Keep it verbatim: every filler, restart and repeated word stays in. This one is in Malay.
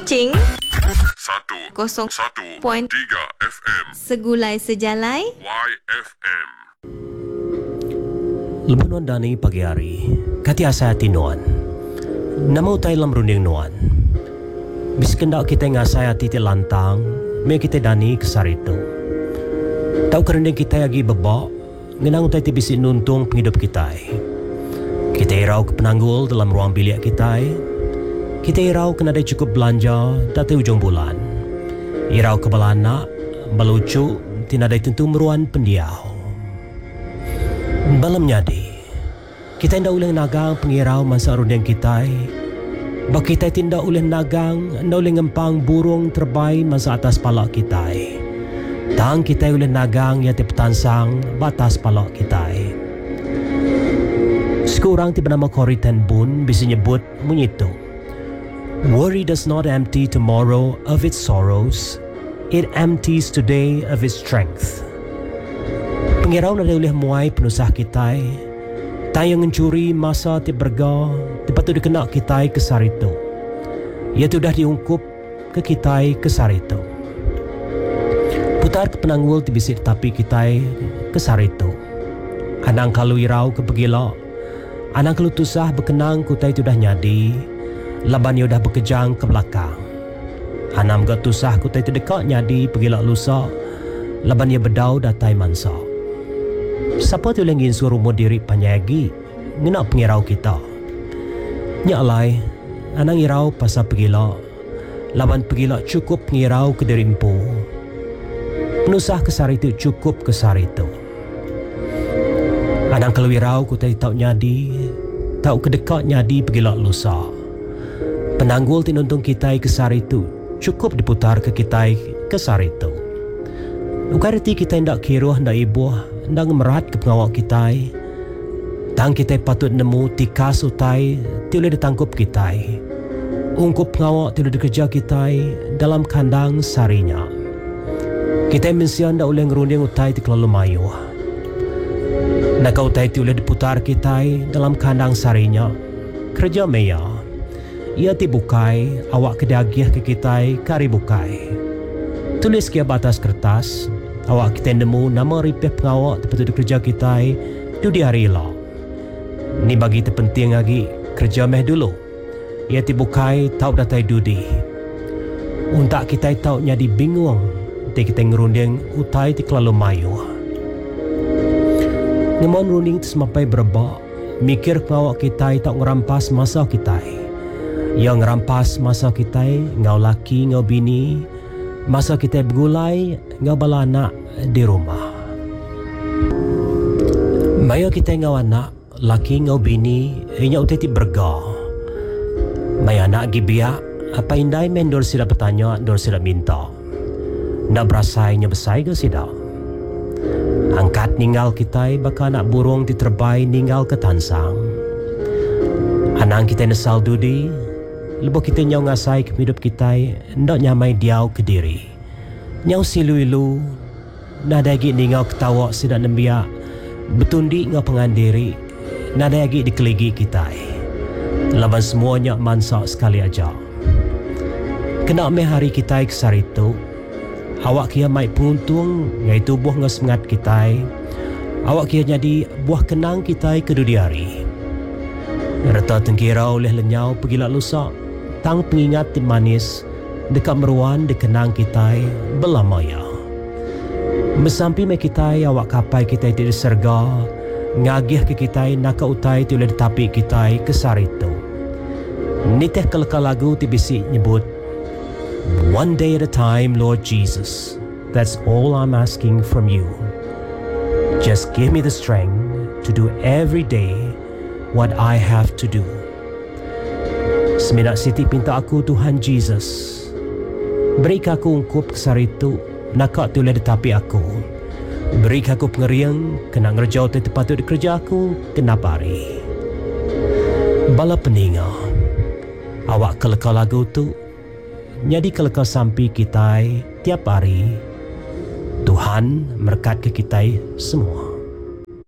Kuching satu kosong satu Point tiga F M Segulai Sejalai Y F M. Lebanon dani pagi hari, kati asa hati nuan. Nama utai lam runding nuan. Bis kendak kita ngasai hati ti lantang, me kita dani kesar itu. Tau kerending kita lagi bebak, ngenang utai ti bisi nuntung penghidup kita. Kita irau ke penanggul dalam ruang bilik kita. Kita irau kena ada cukup belanja dati ujung bulan. Irau ke balanak, balucu, tina ada tentu meruan pendiau. Balam nyadi, kita tidak boleh nagang pengirau masa runding kita. Bak kita tidak boleh nagang, tidak boleh ngempang burung terbaik masa atas palak kita. Tang kita boleh nagang yang tipetansang batas palak kita. Sekurang tiba nama Corrie ten Boom bisa nyebut menyitu. Worry does not empty tomorrow of its sorrows. It empties today of its strength. Pengirau na boleh muai penusah kita. Tayang mencuri masa ti berga, tepat tu dikena kita kesar itu. Ia tu dah diungkup ke kita kesar itu. Putar ke penanggul ti bisik tapi kita kesar itu. Anang kalau irau ke pegila, anang kalau tusah berkenang kutai tu dah nyadi, laban ia dah berkejang ke belakang. Anam gak tusah kutai tu dekat nyadi pegila lusa, laban ia bedau datai mansa. Siapa tu lagi suruh rumah diri panyagi ngenak pengirau kita. Nyak lai, anang irau pasal pegila. Laban pegila cukup pengirau ke diri empu. Penusah kesar itu cukup kesar itu. Anang kalau irau ku tak tahu nyadi, tahu kedekat nyadi pegila lusa. Penanggul tinuntung kita kesar itu cukup diputar ke kita kesar itu. Ukariti kita hendak kiruh hendak ibuh, hendak merat ke pengawak kita. Tang kita patut nemu tikas utai, tiada ditangkup kita. Ungkup pengawak tiada dikerja kita dalam kandang sarinya. Kita mensian hendak uleng ngerunding utai ti kelalu mayu. Nak utai tiada diputar kita dalam kandang sarinya. Kerja meya. Ia ti bukai, awak kedagiah ke kita kari bukai. Tulis kia batas kertas, awak kita nemu nama ripeh pengawak tempat duduk kerja kita tu di hari lah. Ni bagi terpenting lagi kerja meh dulu. Ia tibukai tahu datai dudi. Untuk kita tahu nyadi bingung, ti kita ngerunding utai ti kelalu mayu. Ngemon runding tu semampai berebak, mikir pengawak kita tak ngerampas masa kita. Yang ngerampas masa kita, ngau laki, ngau bini, masa kita bergulai, ngau bala anak di rumah. Maya kita ngau anak, laki ngau bini, inya utai ti berga. Maya anak gibiak, apa indai men dor sida bertanya, dor sida minta. Nak berasainya besai ke sida? Angkat ninggal kita, baka anak burung ti terbai ninggal ke tansang. Anang kita nesal dudi, lepas kita nyau ngasai ke hidup kita, ndak nyamai diau ke diri. Nyau silu-ilu, nada lagi ningau ketawa sidak nembiak, betundi ngau pengandiri, nada lagi dikeligi kita. Laban semuanya mansak sekali aja. Kena me hari kita kesar itu, awak kia mai penguntung, ngai tu buah ngau semangat kita, awak kia jadi buah kenang kita ke dudi hari. Reta tengkira oleh lenyau pergilah lusa, tang pengingat tim manis dekat meruan dikenang kita belamaya. Mesampi me kita awak kapai kita tidak serga, ngagih ke kita nak utai tu oleh tapi kita kesar itu. Niteh kelakar lagu ti bisi nyebut, one day at a time, Lord Jesus. That's all I'm asking from you. Just give me the strength to do every day what I have to do. Seminat Siti pinta aku Tuhan Jesus, beri aku ungkup kesar itu, nakak tu oleh ditapi aku. Beri aku pengeriang, kena ngerjau tu patut dikerja aku, kena pari. Bala peninga, awak kelakar lagu tu, nyadi kelakar sampai kita tiap hari. Tuhan berkat ke kita semua.